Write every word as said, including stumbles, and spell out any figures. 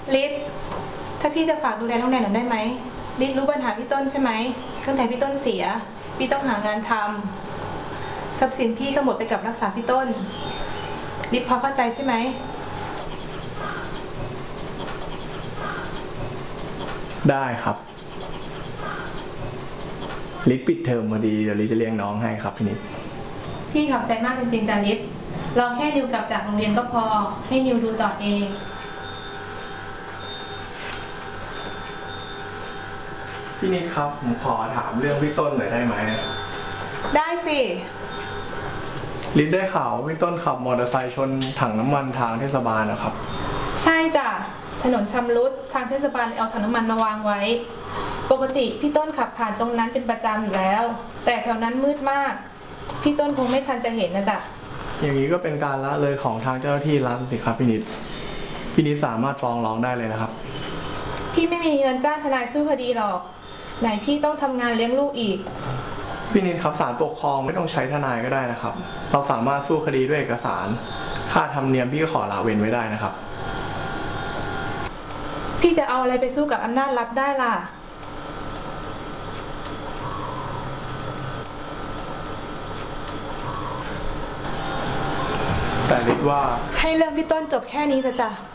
ลิศถ้าพี่จะฝากดูแลน้องแนนหน่อยได้ไหมลิศรู้ปัญหาพี่ต้นใช่ไหมตั้งแต่พี่ต้นเสียพี่ต้องหางานทำทรัพย์สินพี่ก็หมดไปกับรักษาพี่ต้นลิศพอเข้าใจใช่ไหมได้ครับลิศปิดเทอมพอดีเดี๋ยวลิศจะเลี้ยงน้องให้ครับพี่นิดพี่ขอบใจมากจริงๆจ้ะลิศรอแค่นิวกลับจากโรงเรียนก็พอให้นิวดูต่อเองพี่นิดครับผมขอถามเรื่องพี่ต้นหน่อยได้ไหมได้สิลิศได้ข่าวพี่ต้นขับมอเตอร์ไซค์ชนถังน้ำมันทางเทศบาลนะครับใช่จ้ะถนนชำรุดทางเทศบาลเอาถังน้ำมันมาวางไว้ปกติพี่ต้นขับผ่านตรงนั้นเป็นประจำอยู่แล้วแต่แถวนั้นมืดมากพี่ต้นคงไม่ทันจะเห็นนะจ๊ะอย่างนี้ก็เป็นการละเลยของทางเจ้าหน้าที่รัฐสิครับพี่นิดพี่นิดสามารถฟ้องร้องได้เลยนะครับพี่ไม่มีเงินจ้างทนายสู้คดีหรอกไหนพี่ต้องทำงานเลี้ยงลูกอีกพี่นิดครับศาลปกครองไม่ต้องใช้ทนายก็ได้นะครับเราสามารถสู้คดีด้วยเอกสารค่าธรรมเนียมพี่ก็ขอละเว้นไว้ได้นะครับพี่จะเอาอะไรไปสู้กับอำนาจรัฐได้ล่ะแต่ลิศว่าให้เรื่องพี่ต้นจบแค่นี้เถอะจ้ะ